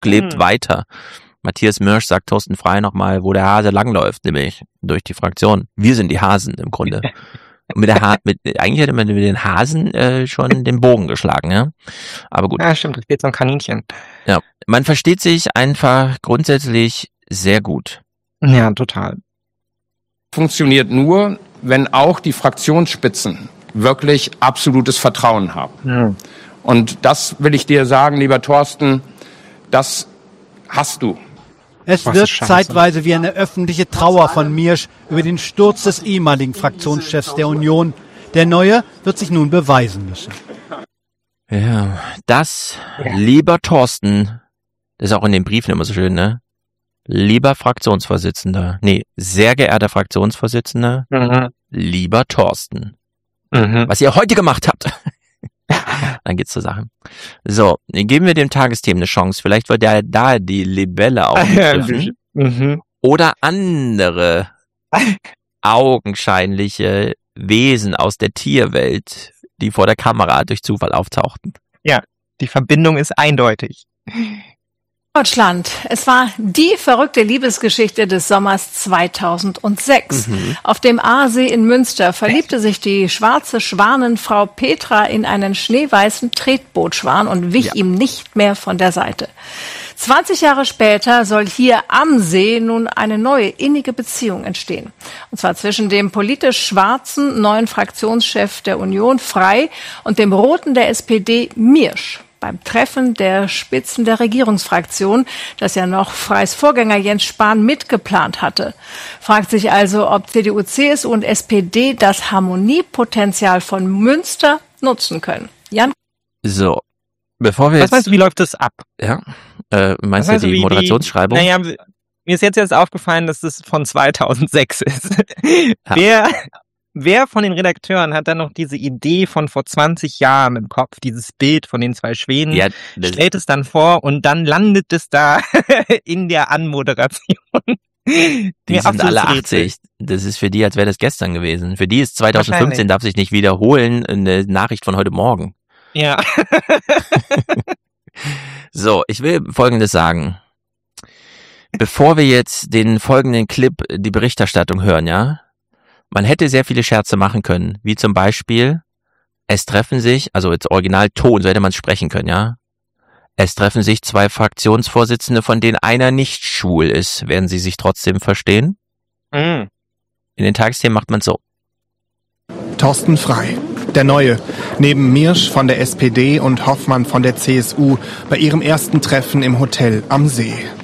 lebt weiter. Matthias Mirsch sagt Thorsten Frey nochmal, wo der Hase langläuft, nämlich durch die Fraktion. Wir sind die Hasen im Grunde. Und eigentlich hätte man mit den Hasen schon den Bogen geschlagen, ja. Aber gut. Ja, stimmt, das geht so ein Kaninchen. Ja, man versteht sich einfach grundsätzlich sehr gut. Ja, total. Funktioniert nur, wenn auch die Fraktionsspitzen wirklich absolutes Vertrauen haben. Ja. Und das will ich dir sagen, lieber Thorsten, das hast du. Es Was wird Scheiße. zeitweise wie eine öffentliche Trauer von Mirsch über den Sturz des ehemaligen Fraktionschefs der Union. Der Neue wird sich nun beweisen müssen. Ja, lieber Thorsten, das ist auch in den Briefen immer so schön, ne? Lieber Fraktionsvorsitzender, sehr geehrter Fraktionsvorsitzender, lieber Thorsten, was ihr heute gemacht habt. Dann geht's zur Sache. So, geben wir dem Tagesthemen eine Chance. Vielleicht wird ja da die Libelle aufgegriffen. Oder andere augenscheinliche Wesen aus der Tierwelt, die vor der Kamera durch Zufall auftauchten. Ja, die Verbindung ist eindeutig. Deutschland. Es war die verrückte Liebesgeschichte des Sommers 2006. Auf dem Aasee in Münster verliebte sich die schwarze Schwanenfrau Petra in einen schneeweißen Tretbootschwan und wich ihm nicht mehr von der Seite. 20 Jahre später soll hier am See nun eine neue innige Beziehung entstehen. Und zwar zwischen dem politisch schwarzen neuen Fraktionschef der Union Frey und dem roten der SPD Mirsch. Beim Treffen der Spitzen der Regierungsfraktion, das ja noch Freys Vorgänger Jens Spahn mitgeplant hatte. Fragt sich also, ob CDU, CSU und SPD das Harmoniepotenzial von Münster nutzen können. Jan? So, bevor wir Was meinst du, wie läuft das ab? Ja, meinst du die Moderationsschreibung? Naja, mir ist jetzt aufgefallen, dass das von 2006 ist. Ja. Wer von den Redakteuren hat dann noch diese Idee von vor 20 Jahren im Kopf, dieses Bild von den zwei Schwänen, stellt es dann vor und dann landet es da in der Anmoderation. Die sind alle 80. Das ist für die, als wäre das gestern gewesen. Für die ist 2015, darf sich nicht wiederholen, eine Nachricht von heute Morgen. Ja. So, ich will Folgendes sagen. Bevor wir jetzt den folgenden Clip, die Berichterstattung hören, ja? Man hätte sehr viele Scherze machen können, wie zum Beispiel, es treffen sich, also jetzt Originalton, so hätte man es sprechen können, ja? Es treffen sich zwei Fraktionsvorsitzende, von denen einer nicht schwul ist. Werden sie sich trotzdem verstehen? In den Tagesthemen macht man so. Thorsten Frey, der Neue, neben Mirsch von der SPD und Hoffmann von der CSU bei ihrem ersten Treffen im Hotel am See.